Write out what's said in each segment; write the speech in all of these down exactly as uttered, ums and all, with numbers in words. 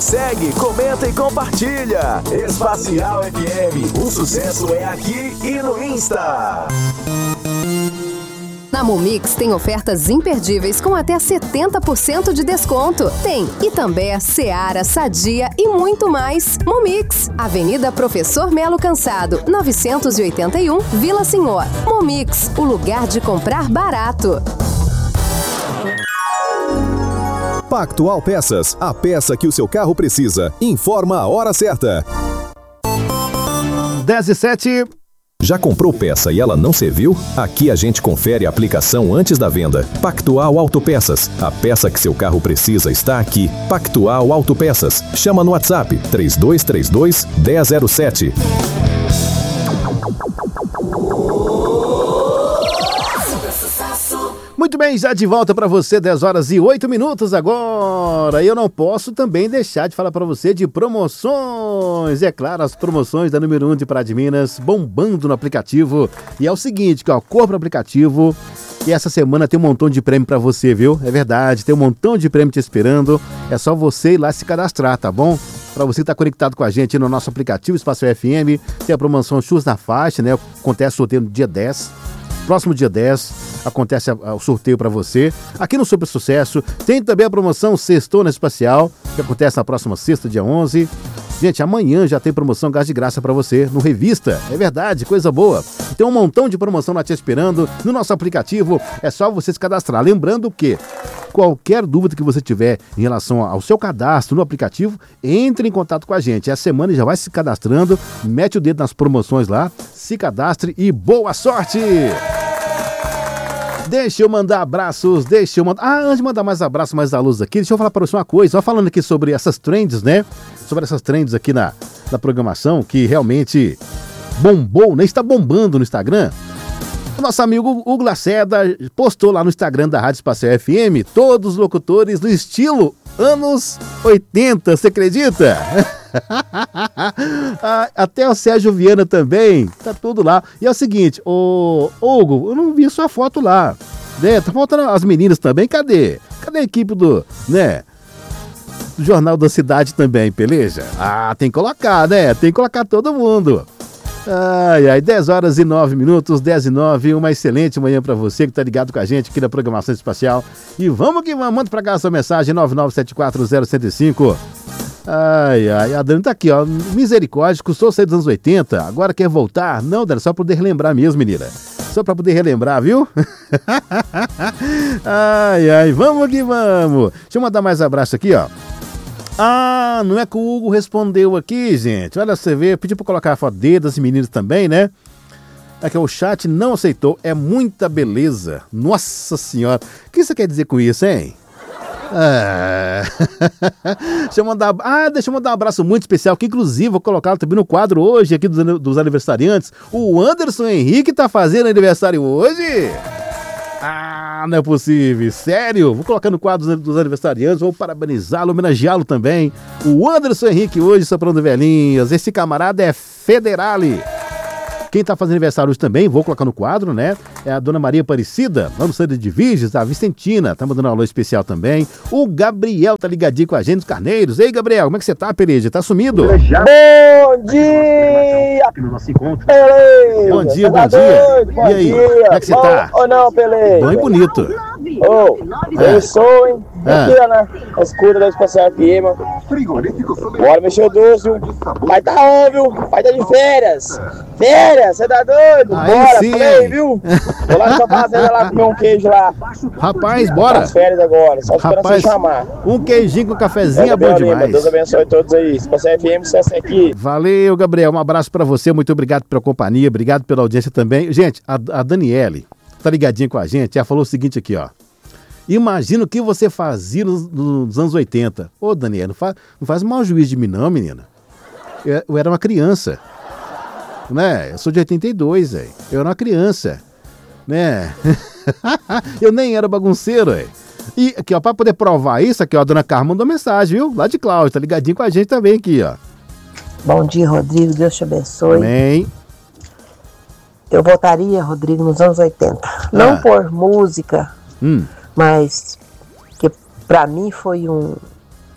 segue, comenta e compartilha. Espacial F M, o sucesso é aqui e no Insta. Na Momix tem ofertas imperdíveis com até setenta por cento de desconto. Tem Itambé, Seara, Sadia e muito mais. Momix, Avenida Professor Melo Cansado, novecentos e oitenta e um, Vila Senhor. Momix, o lugar de comprar barato. Pactual Peças, a peça que o seu carro precisa. Informa a hora certa. dez e sete. Já comprou peça e ela não serviu? Aqui a gente confere a aplicação antes da venda. Pactual Autopeças. A peça que seu carro precisa está aqui. Pactual Autopeças. Chama no WhatsApp três dois três dois, um zero zero sete. Muito bem, já de volta para você, dez horas e oito minutos agora. E eu não posso também deixar de falar para você de promoções. É claro, as promoções da número um de Pará de Minas, bombando no aplicativo. E é o seguinte, que ó, corra pro aplicativo. E essa semana tem um montão de prêmio para você, viu? É verdade, tem um montão de prêmio te esperando. É só você ir lá se cadastrar, tá bom? Para você estar conectado com a gente no nosso aplicativo Espaço F M, tem a promoção Churros na Faixa, né? Acontece o sorteio no dia dez. Próximo dia dez, acontece o sorteio para você. Aqui no Super Sucesso, tem também a promoção Sextona Espacial, que acontece na próxima sexta, dia onze. Gente, amanhã já tem promoção Gás de Graça para você no Revista. É verdade, coisa boa. Tem um montão de promoção lá te esperando no nosso aplicativo. É só você se cadastrar. Lembrando que qualquer dúvida que você tiver em relação ao seu cadastro no aplicativo, entre em contato com a gente. Essa semana já vai se cadastrando, mete o dedo nas promoções lá, se cadastre e boa sorte! Deixa eu mandar abraços, deixa eu mandar... Ah, antes de mandar mais abraços, mais alunos aqui, deixa eu falar para você uma coisa. Só falando aqui sobre essas trends, né? Sobre essas trends aqui na, na programação, que realmente bombou, né? Está bombando no Instagram. O nosso amigo Hugo Lacerda postou lá no Instagram da Rádio Espacial F M todos os locutores no estilo anos oitenta, você acredita? Até o Sérgio Viana também, tá tudo lá. E é o seguinte, ô Hugo, eu não vi sua foto lá, né? Tá faltando as meninas também, cadê? Cadê a equipe do, né? Do Jornal da Cidade também, beleza? Ah, tem que colocar, né? Tem que colocar todo mundo. Ai, ai, dez horas e nove minutos, dez e nove, uma excelente manhã pra você que tá ligado com a gente aqui na programação espacial. E vamos que vamos, manda pra cá a sua mensagem, nove nove sete quatro zero um zero cinco. Ai, ai, a Dani tá aqui, ó, misericórdia, custou sair dos anos oitenta, agora quer voltar? Não, Dani, só pra poder relembrar mesmo, menina. Só pra poder relembrar, viu? Ai, ai, vamos que vamos. Deixa eu mandar mais abraço aqui, ó. Ah, não é que o Hugo respondeu aqui, gente. Olha, você vê, pediu pra colocar a foto dele, das meninas também, né? É que o chat não aceitou. É muita beleza. Nossa Senhora. O que você quer dizer com isso, hein? Ah. Deixa eu mandar... Ah, deixa eu mandar um abraço muito especial, que inclusive vou colocar também no quadro hoje aqui dos, dos aniversariantes. O Anderson Henrique tá fazendo aniversário hoje? Ah, não é possível, sério? Vou colocar no quadro dos aniversariantes, vou parabenizá-lo, homenageá-lo também. O Anderson Henrique hoje, soprando velhinhas. Esse camarada é Federale. Quem tá fazendo aniversário hoje também, vou colocar no quadro, né? É a Dona Maria Aparecida, vamos sair de Viges, a Vicentina, tá mandando um alô especial também. O Gabriel tá ligadinho com a gente, os Carneiros. Ei, Gabriel, como é que você tá, Pereja? Tá sumido? Bom dia! No nosso encontro. Beleza. Bom dia, tá bom dia. Doido? Bom E aí, dia. como é que você Bom tá? ou não, Pelé? Bom e bonito. Ô, oh, eu sou, hein? Ah. Aqui, ó, na escuta da Espacial F M. Bora mexer o doce. Pai tá on, viu? Pai tá de férias. Férias, você tá doido? Aí Bora, sim, play, hein? viu? Vou lá na sua fazenda lá comer um queijo lá. Rapaz, bora. As férias agora, só esperando Rapaz, você chamar. um queijinho com cafezinho é bom Gabriel Lima, demais. Deus abençoe todos aí. Espacial F M, sucesso aqui. Valeu, Gabriel. Um abraço pra você. Muito obrigado pela companhia. Obrigado pela audiência também. Gente, a, a Daniele tá ligadinha com a gente. Ela falou o seguinte aqui, ó. Imagina o que você fazia nos, nos anos oitenta. Ô, Daniele, não faz, não faz mau juízo de mim não, menina. Eu, eu era uma criança. Né? Eu sou de oitenta e dois, velho. Eu era uma criança. Né? Eu nem era bagunceiro, velho. E aqui, ó, pra poder provar isso, aqui, ó, a dona Carmen mandou mensagem, viu? Lá de Cláudio, tá ligadinho com a gente também aqui, ó. Bom dia, Rodrigo, Deus te abençoe. Amém. Eu votaria, Rodrigo, nos anos oitenta. Ah. Não por música, hum. mas que pra mim foi um,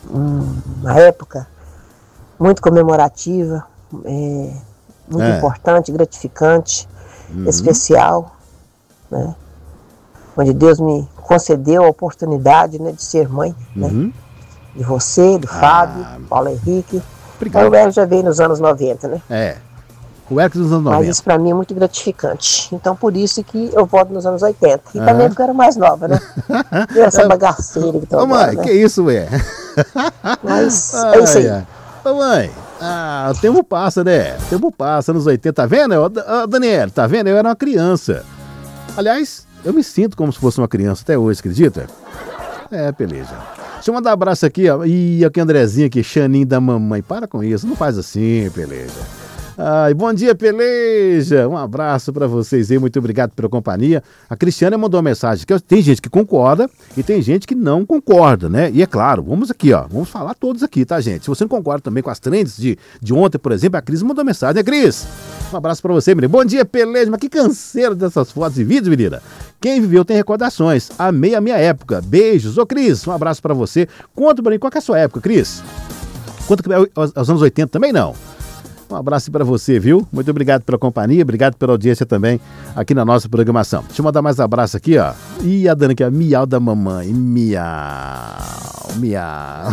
uma época muito comemorativa, é, muito É. importante, gratificante, Uhum. especial, né? Onde Deus me concedeu a oportunidade, né, de ser mãe, né? Uhum. De você, do Fábio, Paulo Henrique. Obrigado. Então, o Hélio já veio nos anos noventa, né? É. O Hércules dos anos Mas noventa. isso pra mim é muito gratificante. Então, por isso que eu voto nos anos oitenta. E Aham. também porque eu era mais nova, né? E essa bagaceira que tô Ô agora, mãe, né? que isso, ué? Mas é isso aí. Ai, ai. Ô mãe, ah, o tempo passa, né? O tempo passa, anos oitenta, tá vendo? Ô, ô, Daniel, tá vendo? Eu era uma criança. Aliás, eu me sinto como se fosse uma criança até hoje, acredita? É, beleza. Deixa eu mandar um abraço aqui, ó. Ih, aqui Andrezinho aqui, Xaninho da mamãe. Para com isso, não faz assim, Peleja. Ai, bom dia, Peleja. Um abraço pra vocês aí, muito obrigado pela companhia. A Cristiana mandou uma mensagem que tem gente que concorda e tem gente que não concorda, né? E é claro, vamos aqui, ó, vamos falar todos aqui, tá, gente? Se você não concorda também com as trends de, de ontem, por exemplo, a Cris mandou mensagem, né, Cris? Um abraço pra você, menina. Bom dia, Peleja. Mas que canseira dessas fotos e vídeos, menina. Quem viveu tem recordações. Amei a minha época. Beijos. Ô, Cris, um abraço pra você. Conta pra mim, qual que é a sua época, Cris? Conta que é os anos oitenta também, não? Um abraço para você, viu? Muito obrigado pela companhia, obrigado pela audiência também aqui na nossa programação. Deixa eu mandar mais um abraço aqui, ó. Ih, a Dani aqui, ó. Miau da mamãe. Miau. Miau.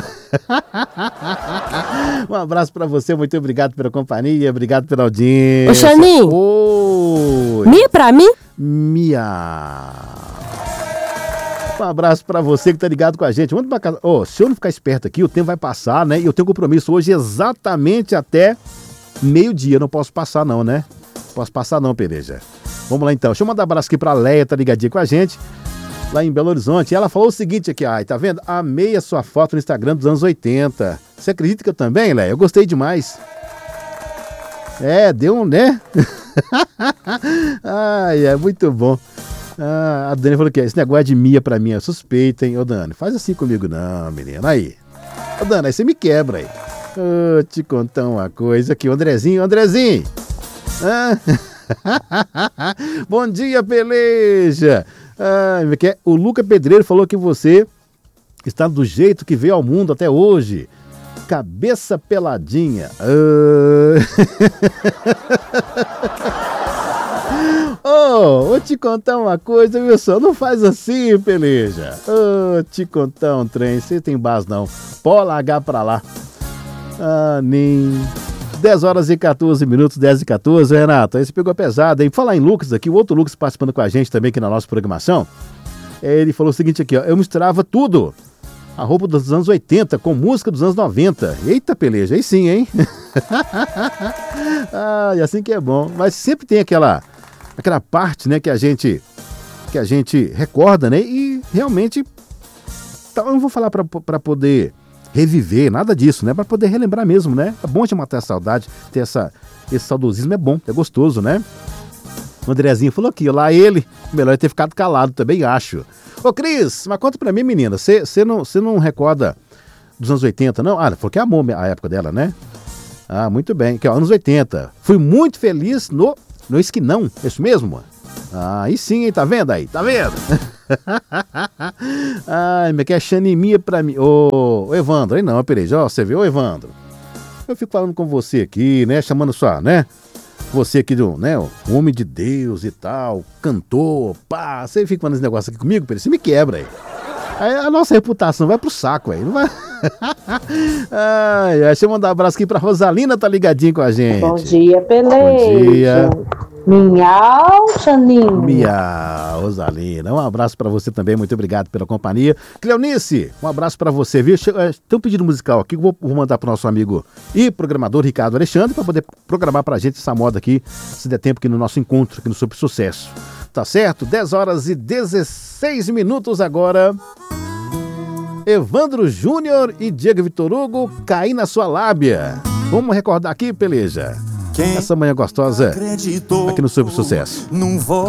Um abraço para você, muito obrigado pela companhia, obrigado pela audiência. Ô, Xaninho. Oi. Mi pra mim? Miau. Um abraço pra você que tá ligado com a gente. Manda pra casa. Ô, se eu não ficar esperto aqui, o tempo vai passar, né? E eu tenho compromisso hoje exatamente até meio-dia. Não posso passar não, né? Posso passar não, Pereja. Vamos lá então. Deixa eu mandar um abraço aqui pra Leia, tá ligadinha com a gente, lá em Belo Horizonte. E ela falou o seguinte aqui, ai, tá vendo? Amei a sua foto no Instagram dos anos oitenta. Você acredita que eu também, Leia? Eu gostei demais. É, deu um, né? Ai, é muito bom. Ah, a Dani falou que esse negócio de Mia pra mim é suspeita, hein? Ô, Dani, faz assim comigo não, menina. Aí. Ô, Dani, aí você me quebra aí. Ô, te contar uma coisa aqui. O Andrezinho, Andrezinho. Ah. Bom dia, Peleja. Ah, o Luca Pedreiro falou que você está do jeito que veio ao mundo até hoje. Cabeça peladinha. Ah. Oh, vou te contar uma coisa, Wilson. Não faz assim, Peleja. Oh, te contar um trem. Você tem base não. Pode largar pra lá. Ah, nem. dez horas e quatorze minutos, dez e quatorze, Renato. Aí você pegou pesado, hein? Falar em Lucas aqui, o outro Lucas participando com a gente também aqui na nossa programação. Ele falou o seguinte aqui, ó. Eu misturava tudo. A roupa dos anos oitenta com música dos anos noventa. Eita, Peleja, aí sim, hein? Ah, e assim que é bom. Mas sempre tem aquela, aquela parte, né, que a gente, que a gente recorda, né? E realmente, eu não vou falar para poder reviver, nada disso, né? Para poder relembrar mesmo, né? É bom de matar a saudade, ter essa, esse saudosismo é bom, é gostoso, né? O Andrezinho falou aqui, lá ele, melhor ter ficado calado, também acho. Ô, Cris, mas conta pra mim, menina, você não, não recorda dos anos oitenta, não? Ah, ela falou que amou a época dela, né? Ah, muito bem. Aqui, ó, anos oitenta. Fui muito feliz no, no esquinão, é isso mesmo? Ah, aí sim, hein? Tá vendo aí? Tá vendo? Ai, me quer xanemia pra mim. Ô, ô, Evandro, aí não, Pereja, ó, você viu, ô, Evandro? Eu fico falando com você aqui, né? Chamando só, né? Você aqui, do, né? O homem de Deus e tal, cantor, pá. Você fica falando esse negócio aqui comigo, Pereja, você me quebra aí. Aí a nossa reputação vai pro saco, aí. Não vai... Ai, deixa eu mandar um abraço aqui pra Rosalina, tá ligadinho com a gente. Bom dia, Peleja. Bom dia. Miau, Xaninho. Miau, Rosalina. Um abraço pra você também, muito obrigado pela companhia. Cleonice, um abraço pra você, viu? Tem um pedido musical aqui que eu vou mandar pro nosso amigo e programador Ricardo Alexandre pra poder programar pra gente essa moda aqui, se der tempo aqui no nosso encontro, aqui no Super Sucesso. Tá certo? dez horas e dezesseis minutos agora. Evandro Júnior e Diego Vitor Hugo, Caí na Sua Lábia. Vamos recordar aqui, Peleja? Essa manhã gostosa aqui no Super Sucesso.